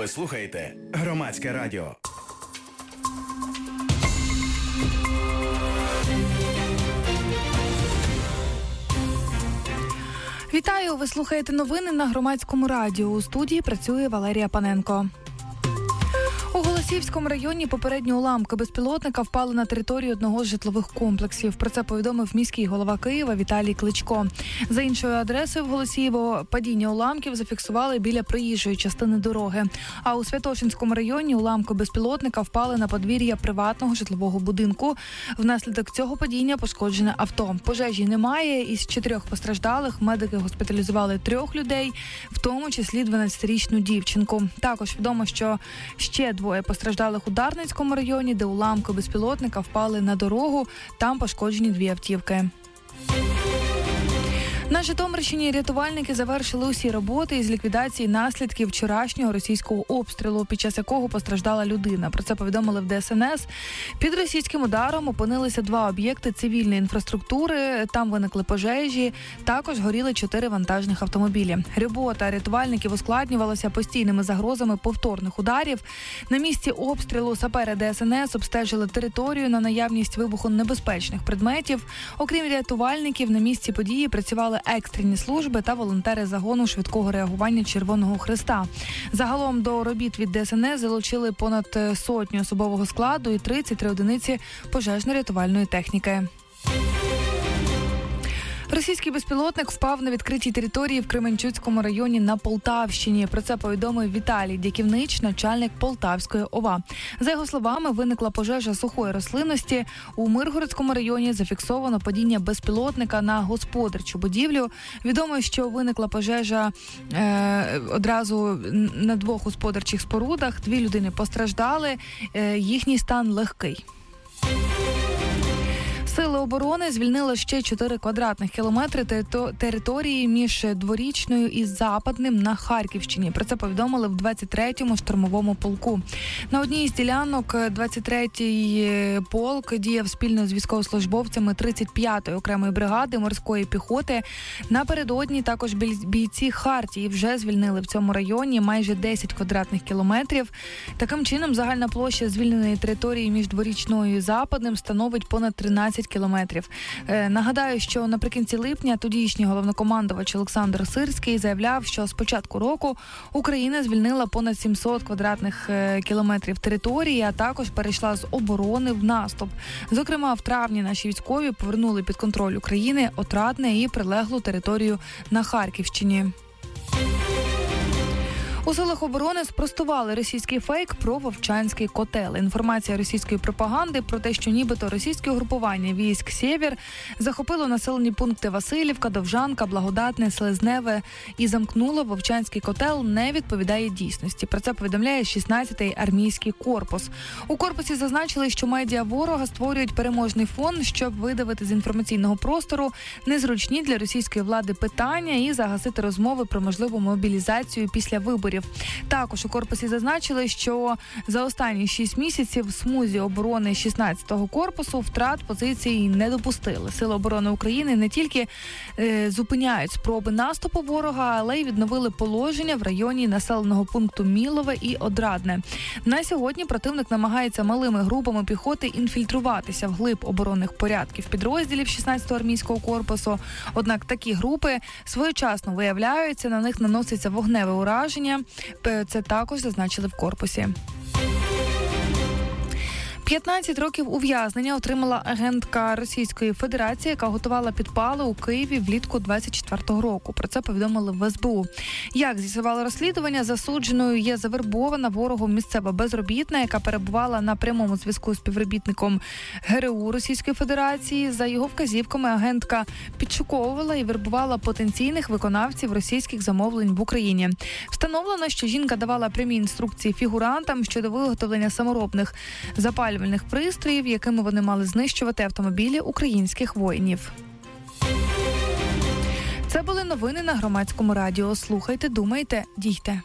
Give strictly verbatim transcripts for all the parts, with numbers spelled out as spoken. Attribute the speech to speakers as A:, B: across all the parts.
A: Ви слухаєте Громадське радіо.
B: Вітаю! Ви слухаєте новини на Громадському радіо. У студії працює Валерія Паненко. У Голосіївському районі попередні уламки безпілотника впали на територію одного з житлових комплексів. Про це повідомив міський голова Києва Віталій Кличко. За іншою адресою в Голосіїво падіння уламків зафіксували біля проїжджої частини дороги. А у Святошинському районі уламки безпілотника впали на подвір'я приватного житлового будинку. Внаслідок цього падіння пошкоджене авто. Пожежі немає. Із чотирьох постраждалих медики госпіталізували трьох людей, в тому числі дванадцятирічну дівчинку. Також відомо, що ще двоє постраждалих у Дарницькому районі, де уламки безпілотника впали на дорогу. Там пошкоджені дві автівки. На Житомирщині рятувальники завершили усі роботи із ліквідації наслідків вчорашнього російського обстрілу, під час якого постраждала людина. Про це повідомили в Де Ес Ен Ес. Під російським ударом опинилися два об'єкти цивільної інфраструктури. Там виникли пожежі. Також горіли чотири вантажних автомобілі. Робота рятувальників ускладнювалася постійними загрозами повторних ударів. На місці обстрілу сапери Де Ес Ен Ес обстежили територію на наявність вибухонебезпечних предметів. Окрім рятувальників, на місці події працювали екстрені служби та волонтери загону швидкого реагування Червоного Хреста. Загалом до робіт від Де Ес Ен Ес залучили понад сотню особового складу і тридцять три одиниці пожежно-рятувальної техніки. Російський безпілотник впав на відкритій території в Кременчуцькому районі на Полтавщині. Про це повідомив Віталій Дяківнич, начальник Полтавської О В А. За його словами, виникла пожежа сухої рослинності. У Миргородському районі зафіксовано падіння безпілотника на господарчу будівлю. Відомо, що виникла пожежа е, одразу на двох господарчих спорудах. Дві людини постраждали, е, їхній стан легкий. Сили оборони звільнили ще чотири квадратних кілометри території між Дворічною і Западним на Харківщині. Про це повідомили в двадцять третьому штурмовому полку. На одній із ділянок двадцять третій полк діяв спільно з військовослужбовцями тридцять п'ятої окремої бригади морської піхоти. Напередодні також бійці Хартії вже звільнили в цьому районі майже десять квадратних кілометрів. Таким чином, загальна площа звільненої території між Дворічною і Западним становить понад тринадцять кілометрів. Е, нагадаю, що наприкінці липня тодішній головнокомандувач Олександр Сирський заявляв, що з початку року Україна звільнила понад сімсот квадратних е, кілометрів території, а також перейшла з оборони в наступ. Зокрема, в травні наші військові повернули під контроль України Отрадне і прилеглу територію на Харківщині. У силах оборони спростували російський фейк про Вовчанський котел. Інформація російської пропаганди про те, що нібито російське угрупування військ «Сєвєр» захопило населені пункти Василівка, Довжанка, Благодатне, Селезневе і замкнуло Вовчанський котел, не відповідає дійсності. Про це повідомляє шістнадцятий армійський корпус. У корпусі зазначили, що медіа ворога створюють переможний фон, щоб видавити з інформаційного простору незручні для російської влади питання і загасити розмови про можливу мобілізацію після виборів. Також у корпусі зазначили, що за останні шість місяців в смузі оборони шістнадцятого корпусу втрат позицій не допустили. Сили оборони України не тільки е, зупиняють спроби наступу ворога, але й відновили положення в районі населеного пункту Мілове і Одрадне. На сьогодні противник намагається малими групами піхоти інфільтруватися в глиб оборонних порядків підрозділів шістнадцятого армійського корпусу. Однак такі групи своєчасно виявляються, на них наноситься вогневе ураження. Це також зазначили в корпусі. п'ятнадцять років ув'язнення отримала агентка Російської Федерації, яка готувала підпали у Києві влітку двадцять четвертого року. Про це повідомили в Ес Бе У. Як з'ясувало розслідування, засудженою є завербована ворогом місцева безробітна, яка перебувала на прямому зв'язку з співробітником Ге Ер У Російської Федерації. За його вказівками агентка підшуковувала і вербувала потенційних виконавців російських замовлень в Україні. Встановлено, що жінка давала прямі інструкції фігурантам щодо виготовлення саморобних запалювальних пристроїв, якими вони мали знищувати автомобілі українських воїнів. Це були новини на Громадському радіо. Слухайте, думайте, дійте.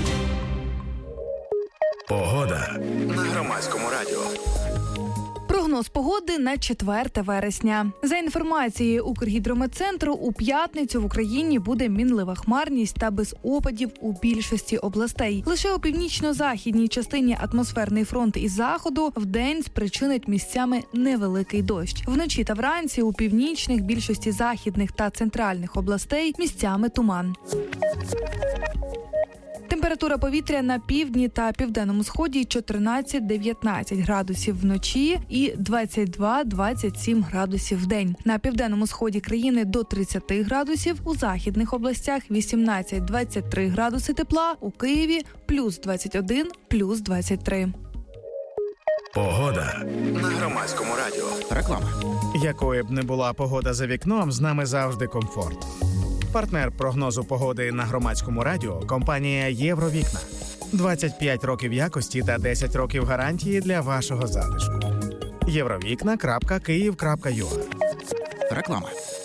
A: Погода на Громадському радіо.
B: Прогноз погоди на четверте вересня. За інформацією Укргідрометцентру, у п'ятницю в Україні буде мінлива хмарність та без опадів у більшості областей. Лише у північно-західній частині атмосферний фронт із заходу вдень спричинить місцями невеликий дощ. Вночі та вранці у північних, більшості західних та центральних областей місцями туман. Температура повітря на півдні та південному сході чотирнадцять-дев'ятнадцять градусів вночі і двадцять два - двадцять сім градусів вдень. На південному сході країни до тридцять градусів, у західних областях вісімнадцять - двадцять три градуси тепла, у Києві плюс двадцять один, плюс двадцять три.
A: Погода на Громадському радіо.
C: Реклама. Якою б не була погода за вікном, з нами завжди комфорт. Партнер прогнозу погоди на Громадському радіо – компанія «Євровікна». двадцять п'ять років якості та десять років гарантії для вашого затишку. євровікна крапка київ крапка ю а.
A: Реклама.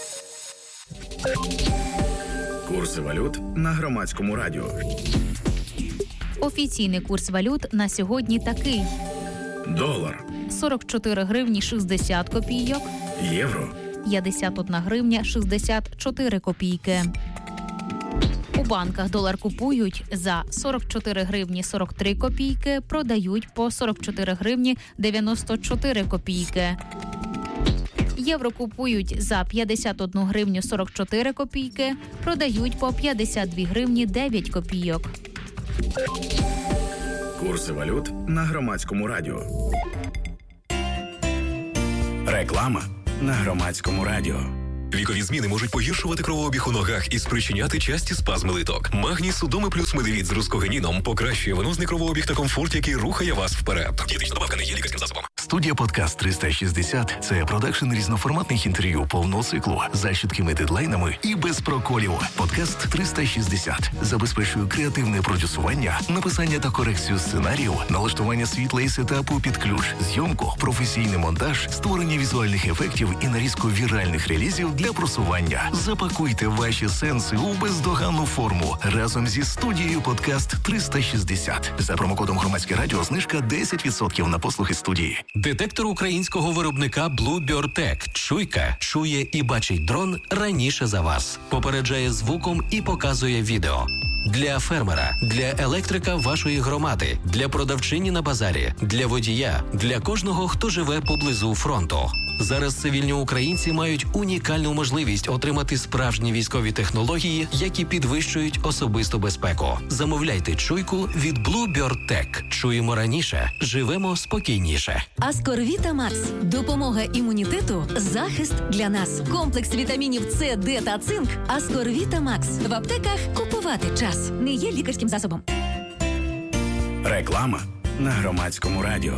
A: Курси валют на Громадському радіо.
D: Офіційний курс валют на сьогодні такий.
A: Долар.
D: сорок чотири гривні шістдесят копійок.
A: Євро.
D: п'ятдесят одна гривня шістдесят чотири копійки. У банках долар купують за сорок чотири гривні сорок три копійки, продають по сорок чотири гривні дев'яносто чотири копійки. Євро купують за п'ятдесят одну гривню сорок чотири копійки, продають по п'ятдесят дві гривні дев'ять копійок.
A: Курси валют на Громадському радіо. Реклама на Громадському радіо.
E: Вікові зміни можуть погіршувати кровообіг у ногах і спричиняти часті спазми литок. Магній Судоми плюс медивіт з рускогеніном покращує венозний кровообіг та комфорт, який рухає вас вперед. Дієтична добавка не є лікарським засобом.
F: Студія «Подкаст триста шістдесят» – це продакшн різноформатних інтерв'ю повного циклу за чіткими дедлайнами і без проколів. «Подкаст триста шістдесят» забезпечує креативне продюсування, написання та корекцію сценарію, налаштування світла і сетапу під ключ, зйомку, професійний монтаж, створення візуальних ефектів і нарізку віральних релізів для просування. Запакуйте ваші сенси у бездоганну форму разом зі студією «Подкаст триста шістдесят». За промокодом «Громадське радіо» знижка десять відсотків на послуги студії.
G: Детектор українського виробника Bluebird Tech. Чуйка чує і бачить дрон раніше за вас. Попереджає звуком і показує відео. Для фермера, для електрика вашої громади, для продавчині на базарі, для водія, для кожного, хто живе поблизу фронту. Зараз цивільні українці мають унікальну можливість отримати справжні військові технології, які підвищують особисту безпеку. Замовляйте чуйку від Bluebird Tech. Чуємо раніше, живемо спокійніше.
H: Аскорвіта Макс. Допомога імунітету, захист для нас. Комплекс вітамінів С, Д та цинк. Аскорвіта Макс. В аптеках купувати час. Не є лікарським засобом.
A: Реклама на Громадському радіо.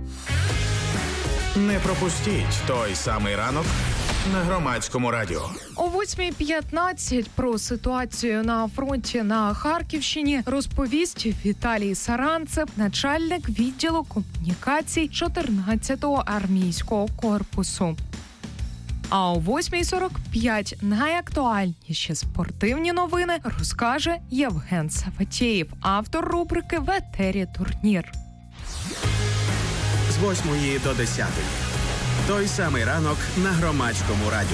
C: Не пропустіть той самий ранок на Громадському радіо.
I: О восьмій п'ятнадцять про ситуацію на фронті на Харківщині розповість Віталій Саранцев, начальник відділу комунікацій чотирнадцятого армійського корпусу. А о восьмій сорок п'ять найактуальніші спортивні новини розкаже Євген Саватєєв, автор рубрики «В етері турнір».
C: З восьмої до десятої. Той самий ранок на Громадському радіо.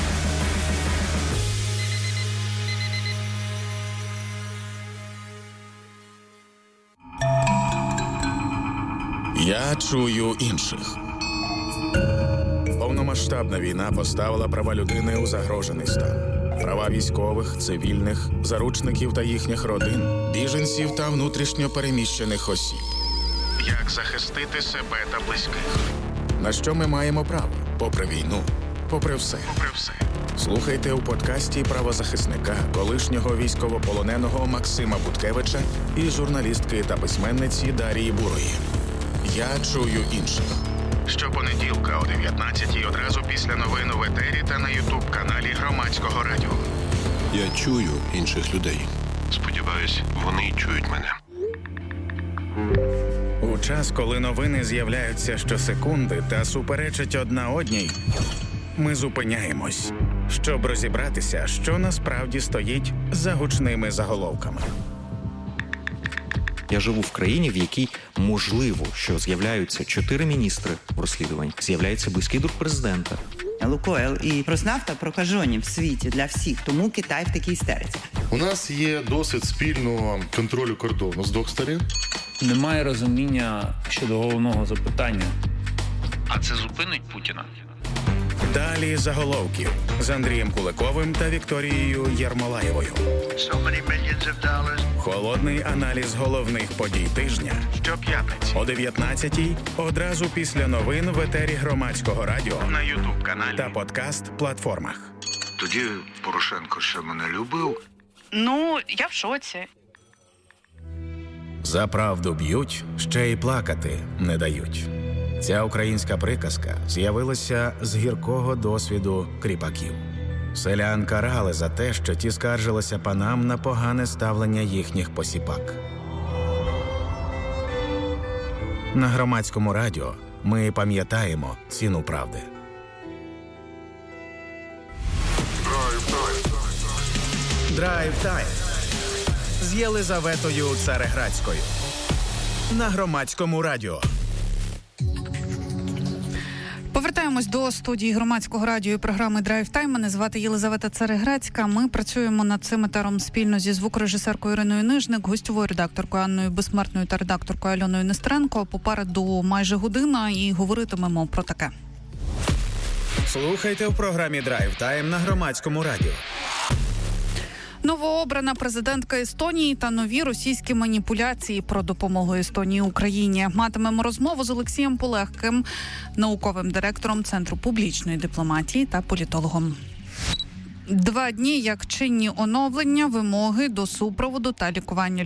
A: Я чую інших. Повномасштабна війна поставила права людини у загрожений стан. Права військових, цивільних, заручників та їхніх родин, біженців та внутрішньо переміщених осіб. Як захистити себе та близьких? На що ми маємо право? Попри війну, попри все. Попри все. Слухайте у подкасті правозахисника, колишнього військовополоненого Максима Буткевича і журналістки та письменниці Дарії Бурої. Я чую інших. Щопонеділка о дев'ятнадцятій одразу після новин у етері та на ютуб-каналі Громадського радіо.
J: Я чую інших людей. Сподіваюсь, вони чують мене.
A: У час, коли новини з'являються щосекунди та суперечать одна одній, ми зупиняємось, щоб розібратися, що насправді стоїть за гучними заголовками.
K: Я живу в країні, в якій можливо, що з'являються чотири міністри в розслідуванні, з'являється близький друг президента.
L: Лукойл і Роснафта прокажені в світі для всіх, тому Китай в такій істериці.
M: У нас є досвід спільного контролю кордону з двох сторін.
N: Немає розуміння щодо головного запитання.
O: А це зупинить Путіна?
A: Далі заголовків з Андрієм Куликовим та Вікторією Єрмолаєвою. Холодний аналіз головних подій тижня. Щоп'ятниці о дев'ятнадцятій, одразу після новин в етері Громадського радіо, на ютуб-каналі та подкаст-платформах.
P: Тоді Порошенко ще мене любив.
Q: Ну, я в шоці.
A: За правду б'ють, ще й плакати не дають. Ця українська приказка з'явилася з гіркого досвіду кріпаків. Селян карали за те, що ті скаржилися панам на погане ставлення їхніх посіпак. На Громадському радіо ми пам'ятаємо ціну правди. Драйв-тайм з Єлизаветою Цареградською на Громадському радіо.
B: Повертаємось до студії Громадського радіо і програми «Драйв Тайм». Мене звати Єлизавета Цареградська. Ми працюємо над цим етером спільно зі звукорежисеркою Іриною Нижник, гостьовою редакторкою Анною Безсмертною та редакторкою Альоною Нестеренко. Попереду майже година і говоритимемо про таке.
A: Слухайте в програмі «Драйв Тайм» на Громадському радіо.
B: Новообрана президентка Естонії та нові російські маніпуляції про допомогу Естонії Україні. Матимемо розмову з Олексієм Полегким, науковим директором Центру публічної дипломатії та політологом. Два дні як чинні оновлення, вимоги до супроводу та лікування